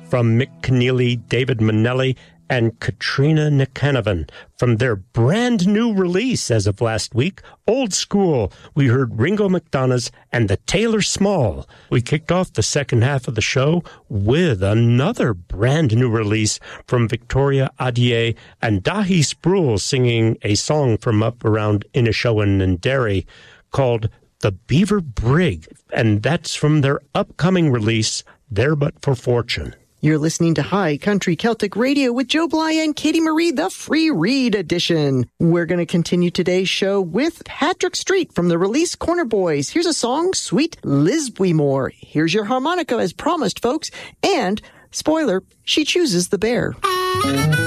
from Mick Keneally, David Minnelli, and Katrina Nikanovan from their brand new release as of last week, Old School. We heard Ringo McDonough's and the Taylor Small. We kicked off the second half of the show with another brand new release from Victoria Adier and Dahi Sproul singing a song from up around Inishowen and Derry called The Beaver Brig, and that's from their upcoming release, There But For Fortune. You're listening to High Country Celtic Radio with Joe Bly and Katie Marie, the free read edition. We're going to continue today's show with Patrick Street from the release Corner Boys. Here's a song, Sweet Lisbwymore. Here's your harmonica as promised, folks. And, spoiler, she chooses the bear.